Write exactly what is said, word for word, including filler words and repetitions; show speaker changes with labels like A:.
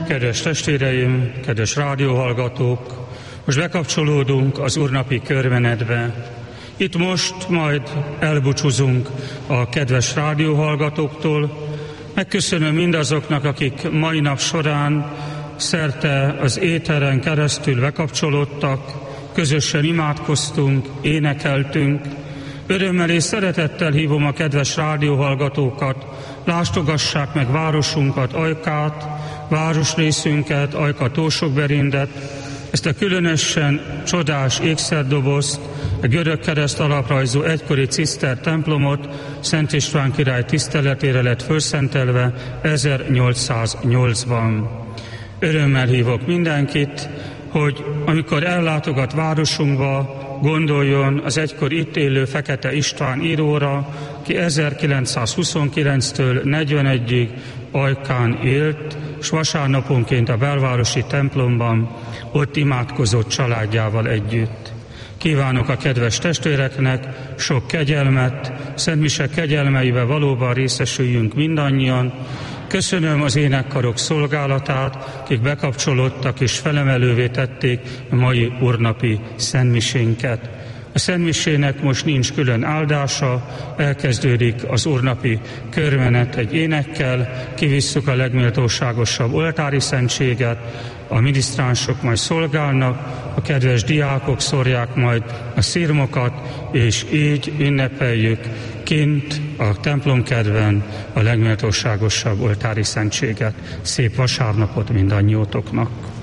A: kedves testvéreim, kedves rádióhallgatók! Most bekapcsolódunk az úrnapi körmenetbe. Itt most majd elbúcsúzunk a kedves rádióhallgatóktól. Megköszönöm mindazoknak, akik mai nap során szerte az éteren keresztül bekapcsolódtak, közösen imádkoztunk, énekeltünk. Örömmel és szeretettel hívom a kedves rádióhallgatókat, látogassák meg városunkat, Ajkát, városrészünket, Ajka Tósokberindet, ezt a különösen csodás ékszerdobozt, a görög kereszt alaprajzú egykori ciszter templomot Szent István király tiszteletére lett fölszentelve ezernyolcszáznyolcban. Örömmel hívok mindenkit, hogy amikor ellátogat városunkba, gondoljon az egykor itt élő Fekete István íróra, ki ezerkilencszázhuszonkilenctől negyvenegyig Ajkán élt, s vasárnaponként a belvárosi templomban ott imádkozott családjával együtt. Kívánok a kedves testvéreknek sok kegyelmet, Szent Mise kegyelmeivel valóban részesüljünk mindannyian. Köszönöm az énekkarok szolgálatát, akik bekapcsolódtak és felemelővé tették a mai úrnapi szentmisénket. A szentmisének most nincs külön áldása, elkezdődik az úrnapi körmenet egy énekkel, kivisszuk a legméltóságosabb oltári szentséget, a minisztránsok majd szolgálnak, a kedves diákok szórják majd a szirmokat, és így ünnepeljük kint a templomkertben a legméltóságosabb oltári szentséget. Szép vasárnapot mindannyiótoknak!